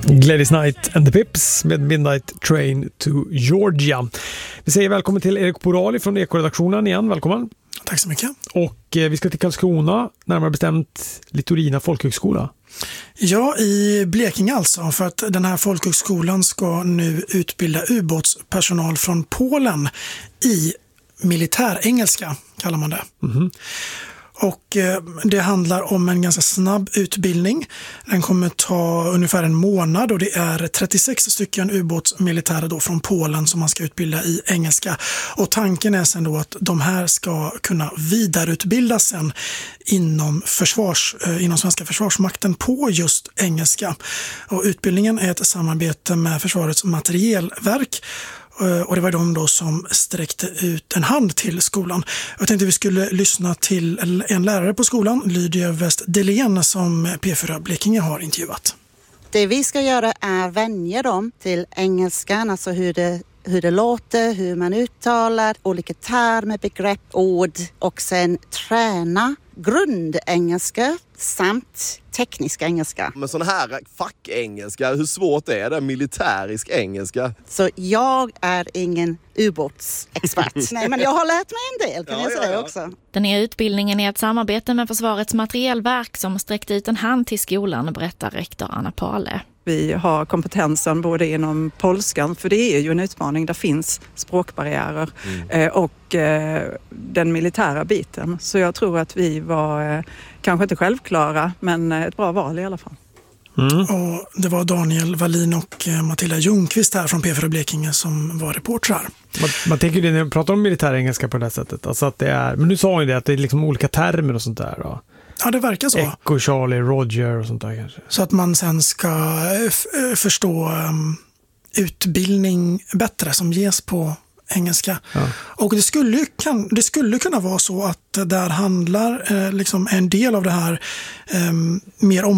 Gladys Knight and the Pips med Midnight Train to Georgia. Vi säger välkommen till Erik Porali från Ekoredaktionen igen. Välkommen. Tack så mycket. Och vi ska till Karlskrona, närmare bestämt Litorina folkhögskola. Ja, i Blekinge alltså, för att den här folkhögskolan ska nu utbilda ubåtspersonal från Polen i militärengelska, kallar man det. Mm-hmm. Och det handlar om en ganska snabb utbildning. Den kommer ta ungefär en månad och det är 36 stycken ubåtsmilitärer då från Polen som man ska utbilda i engelska. Och tanken är sen då att de här ska kunna vidareutbildas sen inom svenska försvarsmakten på just engelska. Och utbildningen är ett samarbete med Försvarets materielverk. Och det var de då som sträckte ut en hand till skolan. Jag tänkte vi skulle lyssna till en lärare på skolan, Lydia West-Delén, som P4 Blekinge har intervjuat. Det vi ska göra är vänja dem till engelskan, alltså hur det låter, hur man uttalar, olika termer, begrepp, ord och sen träna grundengelska samt teknisk engelska. Men sån här fackengelska, hur svårt är det? Militärisk engelska? Så jag är ingen ubåtsexpert. Nej, men jag har lärt mig en del, kan jag säga också. Den här utbildningen är ett samarbete med Försvarets materielverk som sträckte ut en hand till skolan, berättar rektor Anna Pale. Vi har kompetensen både inom polskan, för det är ju en utmaning, där finns språkbarriärer, och den militära biten. Så jag tror att vi var kanske inte självklara, men ett bra val i alla fall. Mm. Och det var Daniel Wallin och Matilda Ljungqvist här från P4 Blekinge som var reportrar. Man tänker ju när man pratar om militär engelska på det här sättet, alltså att det är, men nu sa ju det att det är liksom olika termer och sånt där då. Ja, det verkar så. Echo, Charlie, Roger och sånt där kanske. Så att man sen ska förstå utbildning bättre som ges på engelska. Ja. Och det skulle kunna vara så att där handlar liksom en del av det här mer om